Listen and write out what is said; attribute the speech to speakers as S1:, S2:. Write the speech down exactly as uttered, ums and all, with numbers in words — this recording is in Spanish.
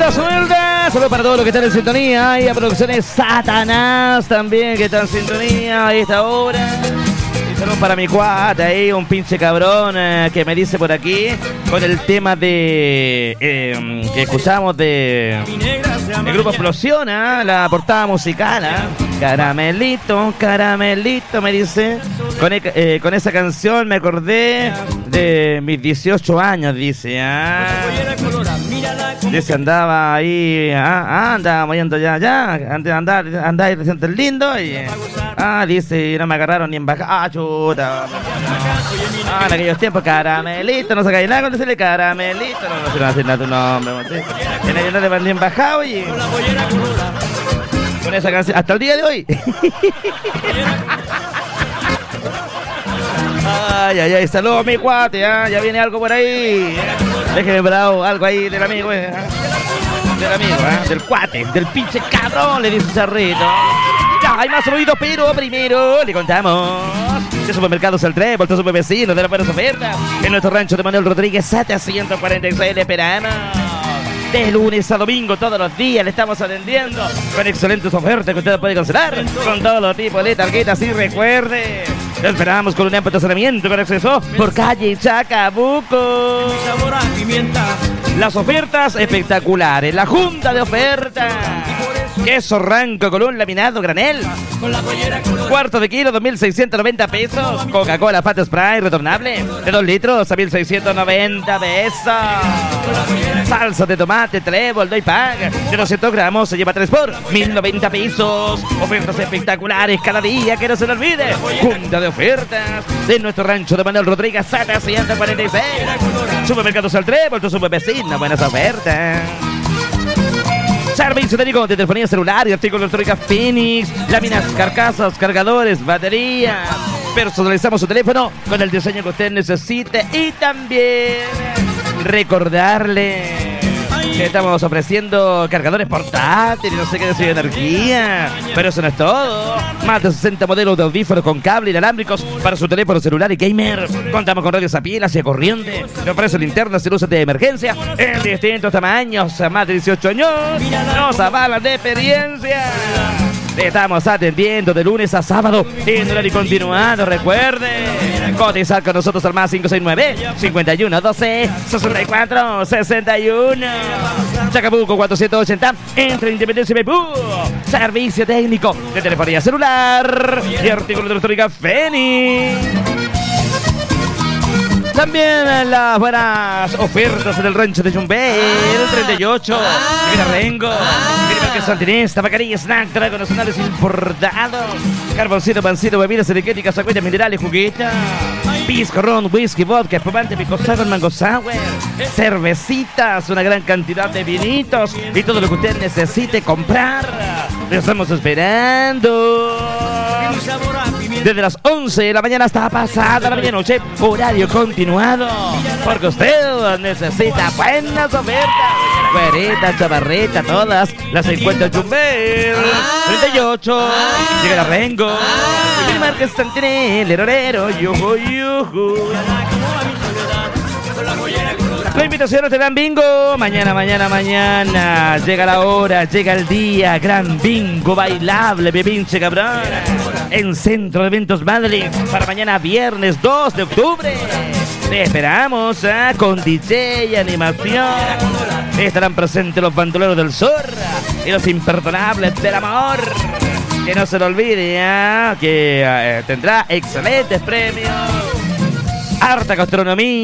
S1: rienda suelta. Saludos para todos los que están en sintonía. Y a Producciones Satanás también que están en sintonía a esta hora. Y saludos para mi cuata ahí, un pinche cabrón eh, que me dice por aquí con el tema de eh, que escuchamos de el grupo Explosión, ¿eh? La portada musical, ¿eh? Caramelito, caramelito, me dice. Con, e eh, con esa canción me acordé de mis dieciocho años, dice. Ah. Dice, andaba ahí, ah, ah, andaba moviendo ya, ya. Andaba, andaba ahí reciente lindo. Y, ah, dice, no me agarraron ni en baja. Ah, chuta. Ah, en aquellos tiempos, caramelito, no sacáis nada con decirle caramelito. No, no se va a decir nada tu nombre, ¿sí? En ellos no le van ni en bajado y. Con esa canción, hasta el día de hoy. Ay, ay, ay, saludos mi cuate, ¿eh? Ya viene algo por ahí. Déjeme bravo, algo ahí del amigo, ¿eh? Del amigo, ¿eh? Del cuate, del pinche cabrón, le dice Charrito. Ya, hay más saluditos, pero primero le contamos. De Supermercados El Trébol, tu super vecino de las buenas ofertas. En nuestro rancho de Manuel Rodríguez, setecientos cuarenta y seis le esperamos. De lunes a domingo, todos los días le estamos atendiendo con excelentes ofertas que usted puede cancelar con todo tipo de tarjetas. Y recuerde, le esperamos con un amplio estacionamiento con acceso por calle Chacabuco. Las ofertas espectaculares, la junta de ofertas. Queso Ranco con un laminado granel. Cuarto de kilo, dos mil seiscientos noventa pesos. Coca-Cola Fat Sprite retornable de dos litros a mil seiscientos noventa pesos. Salsa de tomate Trébol doy pack de doscientos gramos, se lleva tres por mil noventa pesos. Ofertas espectaculares cada día, que no se lo olvide. Junta de ofertas de nuestro rancho de Manuel Rodríguez, setecientos cuarenta y seis. Supermercados El Trébol, tu super vecino, buenas ofertas. Servicio técnico de telefonía celular y artículos electrónicos Phoenix, láminas, carcasas, cargadores, baterías. Personalizamos su teléfono con el diseño que usted necesite y también recordarle que estamos ofreciendo cargadores portátiles, no sé qué decir, energía. Pero eso no es todo. Más de sesenta modelos de audífonos con cable inalámbricos para su teléfono celular y gamer. Contamos con radios a pila hacia corriente. Le ofrece linternas y luces de emergencia en distintos tamaños. Más de dieciocho años nos avalan de experiencia. Le estamos atendiendo de lunes a sábado en horario continuado. Recuerde cotizar con nosotros al más cinco seis nueve, cincuenta y uno, doce, sesenta y cuatro, sesenta y uno. Chacabuco cuatrocientos ochenta entre Independencia y Maipú. Servicio técnico de telefonía celular y artículos de electrónica Feni. También las buenas ofertas en el rancho de Yumbel, el treinta y ocho, de Rengo, que Santinés, tabacaría, snack, tragos nacionales importados, carboncito, pancito, bebidas energéticas, agüitas minerales, juguetas, pisco, ron, whisky, vodka, espumante, pico sour, mango sour, cervecitas, una gran cantidad de vinitos y todo lo que usted necesite comprar. Lo estamos esperando. Desde las once de la mañana hasta pasada la medianoche, horario continuado, porque usted necesita buenas ofertas. Cuereta, chavarreta, todas las encuentra en Chumbel, treinta y ocho, llega la Rengo, y marca Santinel, el orero, yuju, yuju. La invitación te dan bingo. Mañana, mañana, mañana. Llega la hora, llega el día. Gran bingo bailable, mi pinche cabrón. En Centro de Eventos Madrid. Para mañana, viernes dos de octubre. Te esperamos, ¿eh? Con D J y animación. Estarán presentes los bandoleros del sur y los imperdonables del amor. Que no se lo olvide, ¿eh? Que eh, tendrá excelentes premios. Harta gastronomía.